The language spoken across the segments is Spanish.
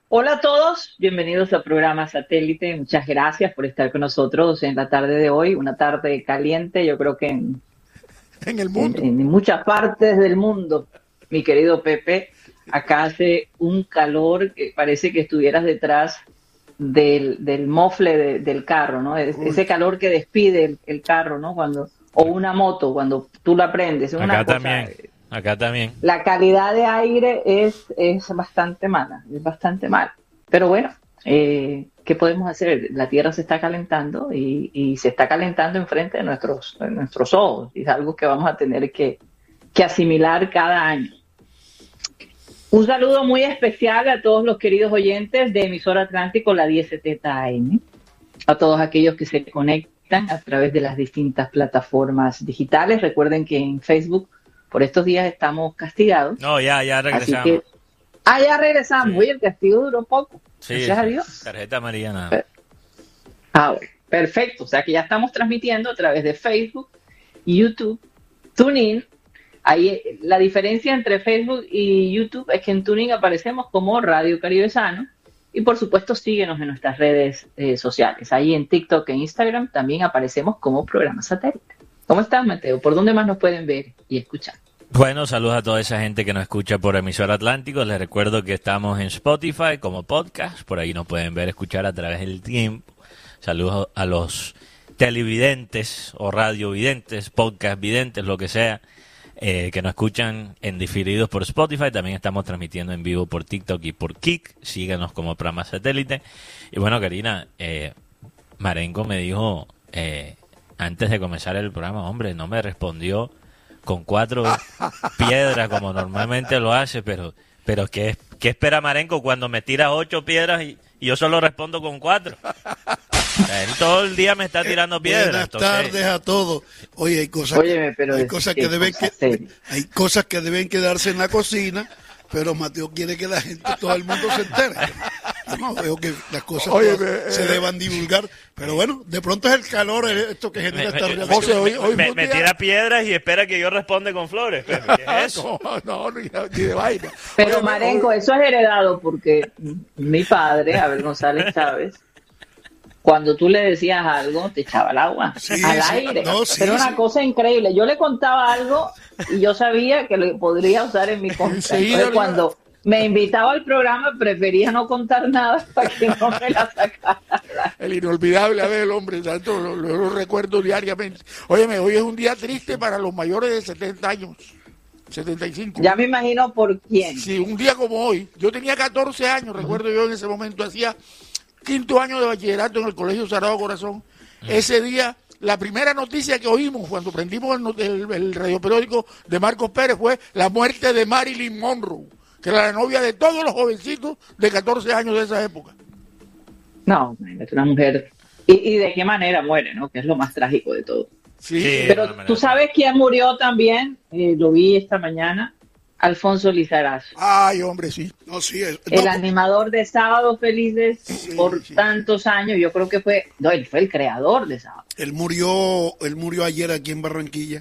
Hola a todos, bienvenidos al programa Satélite. Muchas gracias por estar con nosotros en la tarde de hoy, una tarde caliente, yo creo que En el mundo. en muchas partes del mundo. Mi querido Pepe, acá hace un calor que parece que estuvieras detrás del mofle del carro, ¿no? Ese calor que despide el carro, ¿no? O una moto, cuando tú la prendes. Es una Acá cosa, también, acá también. la calidad de aire es bastante mala, es bastante mala. Pero bueno, ¿qué podemos hacer? La Tierra se está calentando y se está calentando enfrente de nuestros ojos. Y es algo que vamos a tener que asimilar cada año. Un saludo muy especial a todos los queridos oyentes de Emisora Atlántico, la 1070 AM, a todos aquellos que se conectan a través de las distintas plataformas digitales. Recuerden que en Facebook por estos días estamos castigados. No, ya Así regresamos. que, ya regresamos. Sí. Oye, el castigo duró poco. Sí, Gracias a Dios. tarjeta amarilla nada. Bueno, perfecto. O sea que ya estamos transmitiendo a través de Facebook, YouTube, TuneIn. Ahí la diferencia entre Facebook y YouTube es que en TuneIn aparecemos como Radio Caribe Sano y por supuesto síguenos en nuestras redes sociales. Ahí en TikTok e Instagram también aparecemos como Programa Satélite. ¿Cómo estás, Mateo? ¿Por dónde más nos pueden ver y escuchar? Bueno, saludos a toda esa gente que nos escucha por Emisora Atlántico. Les recuerdo que estamos en Spotify como podcast. Por ahí nos pueden ver, escuchar a través del tiempo. Saludos a los televidentes o radiovidentes, podcast videntes, lo que sea, que nos escuchan en diferidos por Spotify. También estamos transmitiendo en vivo por TikTok y por Kik. Síganos como programa Satélite. Y bueno, Karina, Marengo me dijo antes de comenzar el programa, hombre, no me respondió con 4 piedras como normalmente lo hace, pero ¿qué espera Marengo cuando me tira 8 piedras y yo solo respondo con 4? Él todo el día me está tirando piedras. Buenas entonces... tardes a todos. Oye, hay cosas, hay cosas que deben quedarse en la cocina, pero Mateo quiere que la gente, todo el mundo se entere. No veo que las cosas se deban divulgar, pero bueno, de pronto es el calor esto que genera esta reacción. Me tira piedras y espera que yo responda con flores. ¿Qué es eso? No, ni de vaina. Pero Marenco, eso es heredado porque mi padre, Abel González Chávez, cuando tú le decías algo, te echaba el agua al aire. Era una cosa increíble. Yo le contaba algo y yo sabía que lo podría usar en mi contra. Entonces, cuando me invitaba al programa, prefería no contar nada para que no me la sacara. El inolvidable Abel, hombre, tanto lo recuerdo diariamente. Óyeme, hoy es un día triste para los mayores de 70 años. 75. Ya me imagino por quién. Sí, un día como hoy. Yo tenía 14 años, recuerdo yo en ese momento, hacía 5º año de bachillerato en el Colegio Sagrado Corazón. Ese día, la primera noticia que oímos cuando prendimos el radioperiódico de Marcos Pérez fue la muerte de Marilyn Monroe, que era la novia de todos los jovencitos de 14 años de esa época. No, es una mujer. Y de qué manera muere, ¿no? Que es lo más trágico de todo. Sí. Pero tú sabes quién murió también, lo vi esta mañana, Alfonso Lizarazo. Ay, hombre, sí. No, sí. El animador de Sábados Felices por tantos años, yo creo que él fue el creador de Sábado. Él murió ayer aquí en Barranquilla.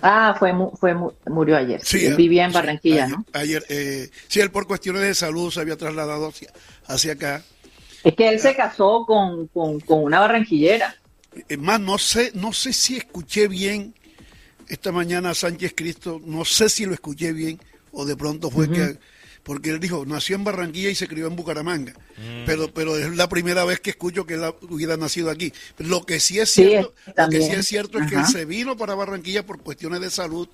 Murió ayer. Sí, él vivía en Barranquilla, ayer, ¿no? Ayer, sí, él por cuestiones de salud se había trasladado hacia acá. Es que él se casó con una barranquillera. Más, no sé si escuché bien esta mañana a Sánchez Cristo, no sé si lo escuché bien, o de pronto fue que, porque él dijo, nació en Barranquilla y se crió en Bucaramanga, pero es la primera vez que escucho que él hubiera nacido aquí. Lo que sí es cierto, es que él se vino para Barranquilla por cuestiones de salud,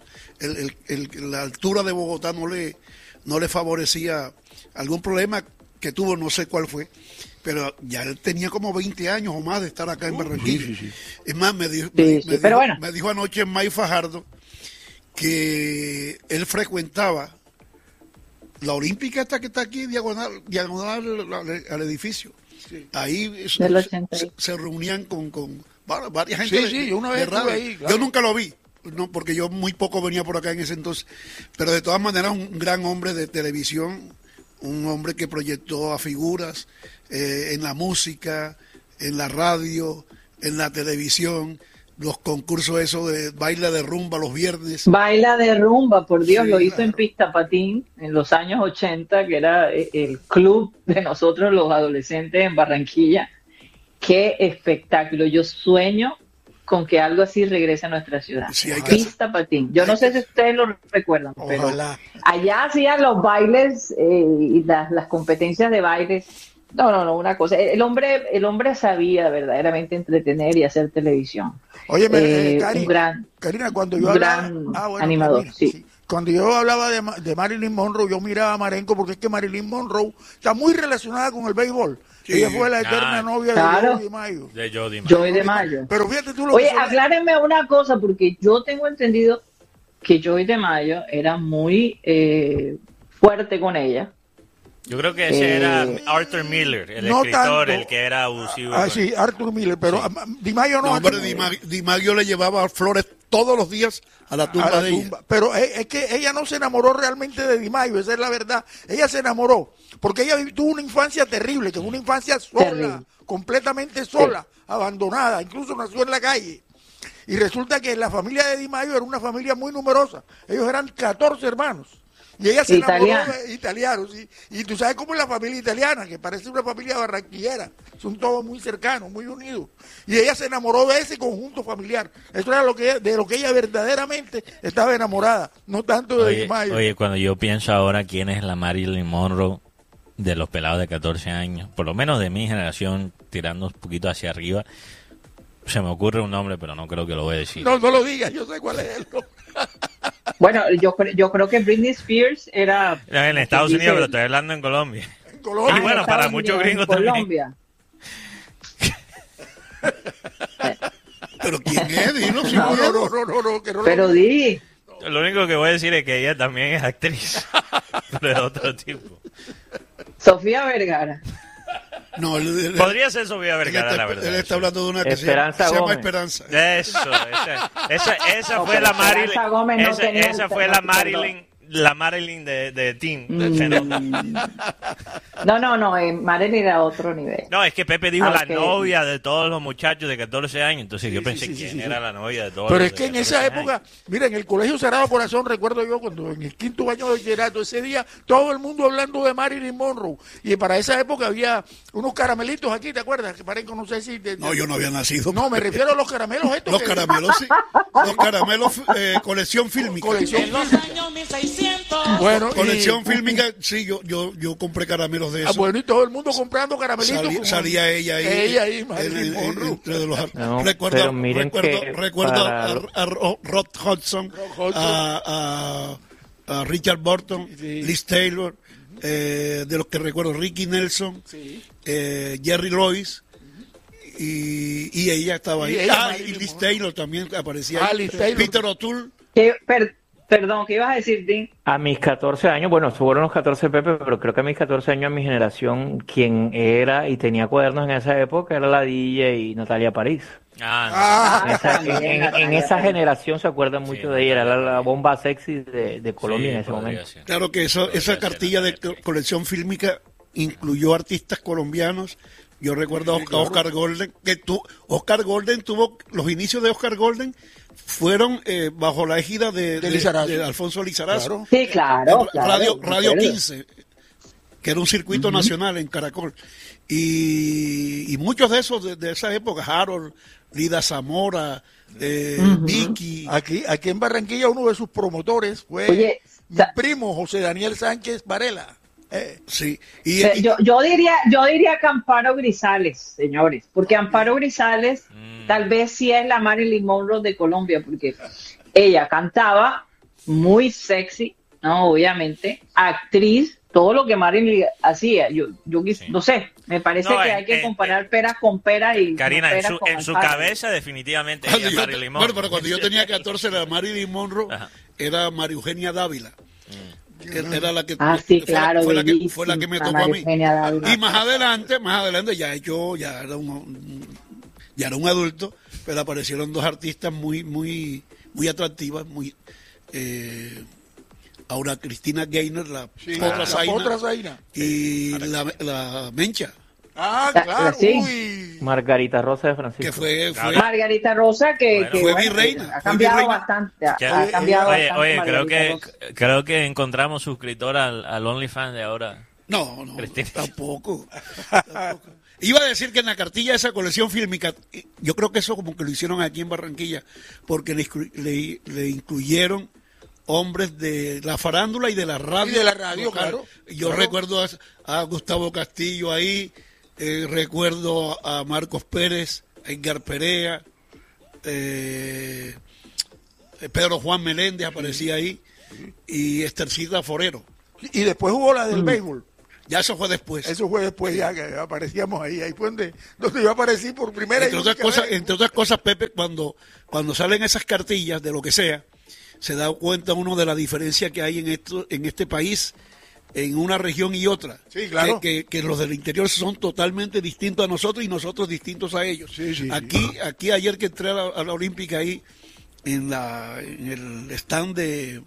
la altura de Bogotá no le favorecía algún problema que tuvo, no sé cuál fue, pero ya él tenía como 20 años o más de estar acá en Barranquilla. Sí. Es más, me dijo anoche en May Fajardo que él frecuentaba la Olímpica esta que está aquí, diagonal al edificio. Sí. Ahí se reunían con varias gente. Sí, yo una vez estuve ahí. Claro. Yo nunca lo vi, no, porque yo muy poco venía por acá en ese entonces, pero de todas maneras un gran hombre de televisión, un hombre que proyectó a figuras en la música, en la radio, en la televisión, los concursos esos de baile de rumba los viernes. Baila de rumba, por Dios, Sí, lo hizo claro. en Pista Patín en los años 80, que era el club de nosotros los adolescentes en Barranquilla. Qué espectáculo. Yo sueño con que algo así regrese a nuestra ciudad. Sí, hay que Pista Patín. Yo no sé si ustedes lo recuerdan, pero Ojalá. allá hacían los bailes y las competencias de bailes. No, una cosa. El hombre sabía verdaderamente entretener y hacer televisión. Oye, Un gran Karina, cuando yo gran hablaba, animador, termina, sí. Cuando yo hablaba de Marilyn Monroe, yo miraba a Marenco porque es que Marilyn Monroe está muy relacionada con el béisbol. Sí. Ella fue la eterna novia Claro. de Joey Mayo. De Jody Joey de Mayo. Pero fíjate tú lo Oye, que son- aclárenme una cosa, porque yo tengo entendido que Joey de Mayo era muy fuerte con ella. Yo creo que ese era Arthur Miller, el No escritor, tanto. el que era abusivo. Ah, con- sí, Arthur Miller, pero Di Mayo no. No, hombre, Arthur- Di Maggio le llevaba flores todos los días a la tumba a la de ella. tumba. Pero es que ella no se enamoró realmente de Di Maio, esa es la verdad. Ella se enamoró porque ella tuvo una infancia terrible, que fue una infancia sola, Terrible. completamente sola, abandonada, incluso nació en la calle. Y resulta que la familia de Di Maio era una familia muy numerosa. Ellos eran 14 hermanos. Y ella se Italiano. enamoró de italianos. ¿Sí? Y tú sabes cómo es la familia italiana, que parece una familia barranquillera. Son todos muy cercanos, muy unidos. Y ella se enamoró de ese conjunto familiar. Eso era de lo que ella verdaderamente estaba enamorada, no tanto de Di Maio. Oye, cuando yo pienso ahora quién es la Marilyn Monroe de los pelados de 14 años, por lo menos de mi generación, tirando un poquito hacia arriba, se me ocurre un nombre, pero no creo que lo voy a decir. No lo digas, yo sé cuál es el nombre. Bueno, yo creo que Britney Spears era... No, en Estados dice- Unidos, pero estoy hablando en Colombia. En Colombia. Y bueno, en para Estados muchos Unidos, gringos en también. Colombia. Pero ¿quién es? Dilo, si No, no, no, que no Pero lo di, Lo único que voy a decir es que ella también es actriz, pero de otro tipo. Sofía Vergara. No, Podría ser Sofía Vergara, la verdad. él está hablando de una que Esperanza se llama Gómez. Esperanza. Eso, esa No, fue pero la Marilyn. Esperanza Gómez no tenía Esa el fue la tema, Marilyn, la Marilyn de Teen. No, Marilyn era otro nivel. No, es que Pepe dijo Ah, la ok. novia de todos los muchachos de 14 años, entonces yo Sí, pensé sí, sí, quién sí, era sí. la novia de todos Pero los es de que en 14 esa años. época, mira, en el Colegio Sagrado Corazón, recuerdo yo, cuando en el 5º año de bachillerato, ese día, todo el mundo hablando de Marilyn Monroe. Y para esa época había unos caramelitos aquí, ¿te acuerdas? Que parecen, no sé si... No, yo no había nacido. No, me refiero a los caramelos estos. Los que- caramelos, sí. Los caramelos, colección fílmica. Colección Bueno, Colección y, fílmica, sí, yo compré caramelos de eso. bueno, y todo el mundo comprando caramelitos. como- Salía ella ahí. Ella ahí, Marilyn Monroe. entre de los, No, recuerdo pero miren que recuerdo para- a Rod Hudson, Hudson. a Richard Burton, Sí. Liz Taylor, de los que recuerdo, Ricky Nelson, Sí. Jerry Lois, y ella estaba ahí. Y ella, y Marilyn Liz Monroe. Taylor también aparecía Ah, ahí. Liz Taylor. Peter O'Toole. Perdón, ¿qué ibas a decir, Dean? A mis 14 años, bueno, fueron los 14 Pepe, pero creo que a mis 14 años, a mi generación, quien era y tenía cuadernos en esa época era la DJ Natalia París. Ah, En esa, también, en Natalia esa París. generación se acuerdan mucho Sí, de ella, era Natalia la París. bomba sexy de Colombia Sí, en ese podría momento. ser. Claro que Podría esa ser cartilla de Natalia París. colección fílmica incluyó artistas colombianos. Yo recuerdo Sí, a claro. Oscar Golden, Oscar Golden tuvo, los inicios de Oscar Golden fueron bajo la égida De Lizarazo. de Alfonso Lizarazo. Claro. Sí, claro. Radio claro. 15, que era un circuito nacional en Caracol. Y muchos de esos de esa época, Harold, Lida Zamora, Vicky. aquí en Barranquilla uno de sus promotores fue Oye, mi primo José Daniel Sánchez Varela. Sí. Y, Yo diría que Amparo Grisales, señores, porque Amparo Grisales tal vez sí es la Marilyn Monroe de Colombia, porque ella cantaba muy sexy, ¿no? Obviamente, actriz, todo lo que Marilyn hacía. Yo Sí. no sé, me parece No, que hay que comparar peras con peras y Karina, no en peras con en su Amparo. cabeza definitivamente cuando ella es yo- Marilyn Monroe. bueno, pero cuando yo tenía 14, la Marilyn Monroe Ajá. era María Eugenia Dávila. Que era la que Sí, fue claro, fue la que me bellísima, tocó a mí. María Eugenia Dávila. Y más adelante ya era un adulto, pero aparecieron dos artistas muy atractivas, ahora Cristina Gaynor, la Sí, Potra la Zaina, Potra Zaina. y la Mencha. Ah, claro, Sí. uy. Margarita Rosa de Que Francisco. fue Margarita Rosa, que fue bueno, virreina, ha fue cambiado virreina. bastante. Que- Ha cambiado Oye, bastante creo Margarita que Rosa. creo que encontramos suscriptor al OnlyFans de ahora. No, Cristina. tampoco. Iba a decir que en la cartilla de esa colección fílmica, yo creo que eso como que lo hicieron aquí en Barranquilla, porque le incluyeron hombres de la farándula y de la radio. Y de la radio, local. claro. Yo Claro. recuerdo a Gustavo Castillo ahí, recuerdo a Marcos Pérez, a Edgar Perea, Pedro Juan Meléndez aparecía ahí, y Estercita Forero. Y después hubo la del béisbol. Ya eso fue después. Eso fue después ya que aparecíamos ahí. Ahí fue donde yo aparecí por primera Entre y otras única cosas, vez. entre otras cosas, Pepe, cuando salen esas cartillas de lo que sea, se da cuenta uno de la diferencia que hay en este país, en una región y otra. Sí, claro. Que los del interior son totalmente distintos a nosotros y nosotros distintos a ellos. Sí, sí, Aquí ayer que entré a la Olímpica ahí, en el stand De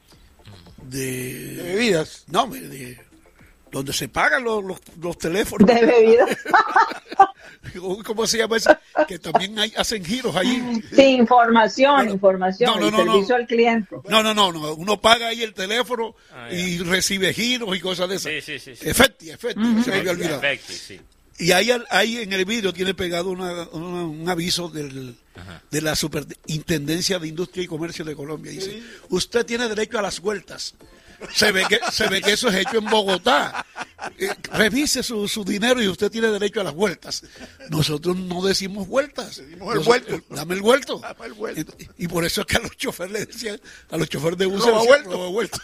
bebidas. no, donde se pagan los teléfonos. De bebida. ¿Cómo se llama eso? Que también hacen giros ahí. Sí, información, Bueno, información, no, el servicio al cliente. No. Uno paga ahí el teléfono Ah, y recibe giros y cosas de esas. Sí. Efecti, se me había olvidado. Perfecto, sí. Y ahí en el vidrio tiene pegado un aviso de la Superintendencia de Industria y Comercio de Colombia. Dice, usted tiene derecho a las vueltas. Se ve que eso es hecho en Bogotá. Revise su dinero y usted tiene derecho a las vueltas. Nosotros no decimos vueltas. Decimos el vuelto. Dame el vuelto. Dame el vuelto. Y por eso es que a los choferes les decían, a los choferes de bus Roba decían, vuelto. roba vuelto.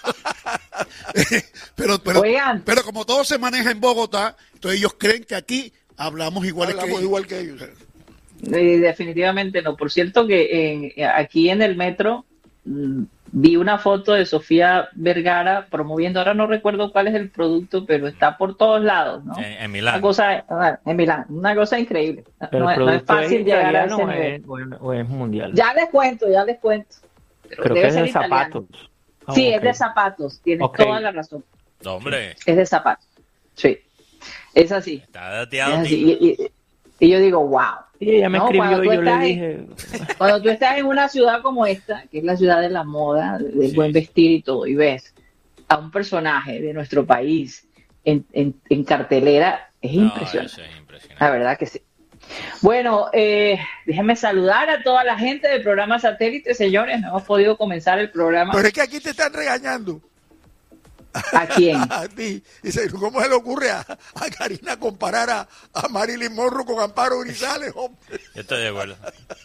Oigan. pero como todo se maneja en Bogotá, entonces ellos creen que aquí hablamos igual que ellos. Igual que ellos. Definitivamente no. Por cierto que aquí en el metro vi una foto de Sofía Vergara promoviendo, ahora no recuerdo cuál es el producto, pero está por todos lados, ¿no? En Milán. Una cosa, en Milán, una cosa increíble. Pero No, el no es producto fácil llegar a ese italiano nivel. o es mundial. Ya les cuento. Pero Creo debe que es ser de italiano. zapatos. Sí, ok. es de zapatos, tienes Ok. toda la razón. No, hombre, Es de zapatos, sí. Es así. está Es dateado. así. Y yo digo, wow. Sí, ella me No, escribió cuando y tú yo le estás dije, Cuando tú estás en una ciudad como esta, que es la ciudad de la moda, del Sí. buen vestir y todo, y ves a un personaje de nuestro país en cartelera, es impresionante. Eso es impresionante. La verdad que sí. Bueno, déjenme saludar a toda la gente del programa Satélite, señores. No hemos podido comenzar el programa. Pero es que aquí te están regañando. ¿A quién? A ti. Dice, ¿cómo se le ocurre a Karina comparar a Marilyn Monroe con Amparo Grisales, hombre? Yo estoy de acuerdo.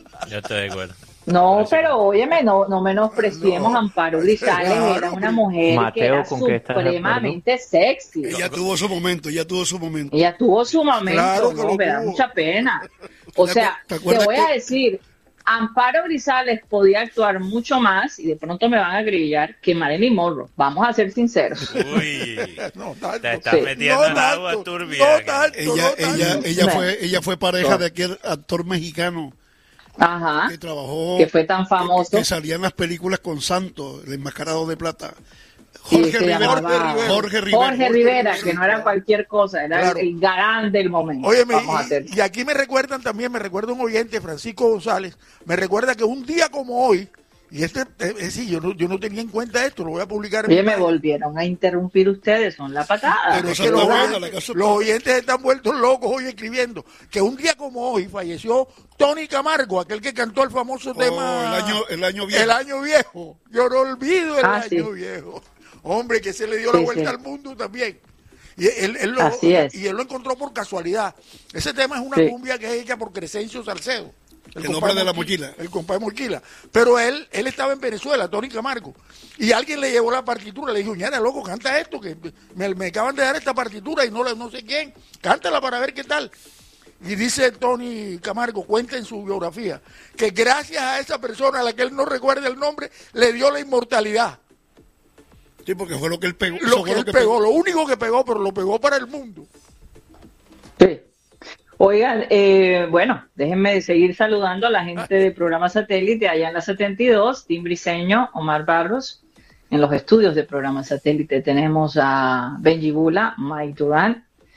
No, pero óyeme, no menospreciemos a Amparo Grisales. Claro. Era una mujer que Mateo, era ¿con qué estás de acuerdo? supremamente sexy. Ella tuvo su momento. Ella tuvo su momento, Claro que ¿no? lo Me da tuvo. mucha pena. O sea, ¿Te te acuerdas voy a que- decir, Amparo Grisales podía actuar mucho más, y de pronto me van a grillar, que Marilyn Monroe. Vamos a ser sinceros. Uy, No tanto. te estás Sí. metiendo en tanto, agua turbia. no aquí. tanto. Ella fue pareja de aquel actor mexicano Ajá. que trabajó, Que fue tan famoso. que salía en las películas con Santos, el enmascarado de plata. Sí, Jorge se Rivera. llamaba Jorge Rivera. Jorge Rivera, que no era cualquier cosa, era Claro. el galán del momento. Óyeme, Vamos a hacer. y aquí me recuerdan también, me recuerda un oyente, Francisco González, me recuerda que un día como hoy, y sí, yo no tenía en cuenta esto, lo voy a publicar en Oye, mi me página. volvieron a interrumpir ustedes, son la patada. Pero es Eso que está los, bueno, la cosa los está- oyentes están vueltos locos hoy escribiendo que un día como hoy falleció Tony Camargo, aquel que cantó el famoso tema el año viejo. El año viejo. Yo no olvido el Ah, año sí. viejo. Hombre, que se le dio Sí, la vuelta sí. al mundo también. Y él lo, Así es. y él lo encontró por casualidad. Ese tema es una Sí. cumbia que es hecha por Crescencio Salcedo. El compadre hombre de la mochila. El compadre Morquila. Pero él estaba en Venezuela, Tony Camargo. Y alguien le llevó la partitura. Le dijo, ñara, loco, canta esto, que me acaban de dar esta partitura y no sé quién. Cántala para ver qué tal. Y dice Tony Camargo, cuenta en su biografía, que gracias a esa persona a la que él no recuerda el nombre, le dio la inmortalidad. Sí, porque fue lo que él pegó. Lo eso que fue él pegó, lo único que pegó, pero lo pegó para el mundo. Sí. Oigan, bueno, déjenme seguir saludando a la gente del programa Satélite allá en la 72, Tim Briceño, Omar Barros. En los estudios del programa Satélite tenemos a Benji Bula, Mike Durán,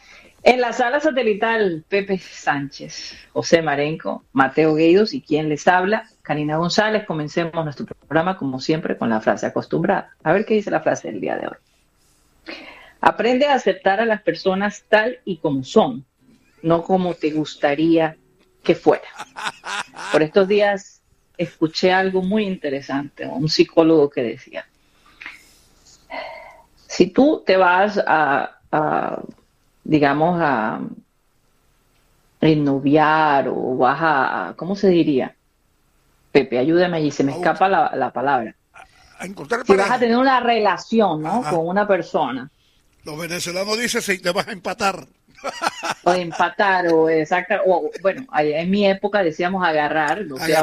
En la sala satelital, Pepe Sánchez, José Marenco, Mateo Gueidos y quien les habla, Karina González. Comencemos nuestro programa, como siempre, con la frase acostumbrada. A ver qué dice la frase del día de hoy. Aprende a aceptar a las personas tal y como son, no como te gustaría que fuera. Por estos días escuché algo muy interesante, un psicólogo que decía, si tú te vas digamos, a ennoviar o vas ¿cómo se diría? Pepe, ayúdame allí, se me escapa la palabra. A encontrar Si vas a tener una relación, ¿no? Ajá. Con una persona. Los venezolanos dicen si te vas a empatar. O empatar, o exacta, o bueno, en mi época decíamos agarrar, o sea,